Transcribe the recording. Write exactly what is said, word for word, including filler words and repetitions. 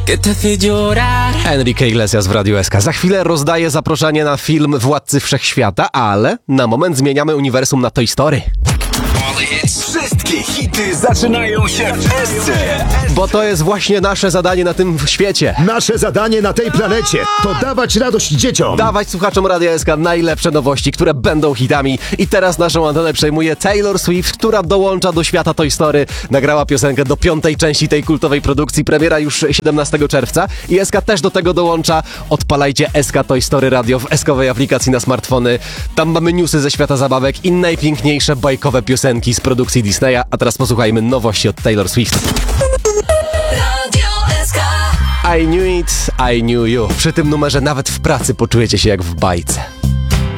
que te hace llorar. Enrique Iglesias w Radiu S K. Za chwilę rozdaję zaproszenie na film Władcy Wszechświata, ale na moment zmieniamy uniwersum na Toy Story. Wszystkie hity zaczynają się w Esce. Bo to jest właśnie nasze zadanie na tym świecie. Nasze zadanie na tej planecie to dawać radość dzieciom. Dawać słuchaczom Radia S K najlepsze nowości, które będą hitami. I teraz naszą antenę przejmuje Taylor Swift, która dołącza do świata Toy Story. Nagrała piosenkę do piątej części tej kultowej produkcji. Premiera już siedemnastego czerwca. I S K też do tego dołącza. Odpalajcie S K Toy Story Radio w eskowej aplikacji na smartfony. Tam mamy newsy ze świata zabawek i najpiękniejsze bajkowe piosenki z produkcji Disneya. A teraz posłuchajmy nowości od Taylor Swift. I knew it, I knew you. Przy tym numerze nawet w pracy poczujecie się jak w bajce.